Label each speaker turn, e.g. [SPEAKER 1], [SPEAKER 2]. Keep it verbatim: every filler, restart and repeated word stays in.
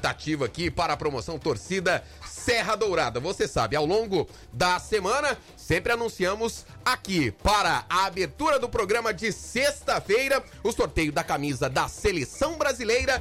[SPEAKER 1] expectativa aqui para a promoção Torcida Serra Dourada. Você sabe, ao longo da semana, sempre anunciamos aqui para a abertura do programa de sexta-feira o sorteio da camisa da Seleção Brasileira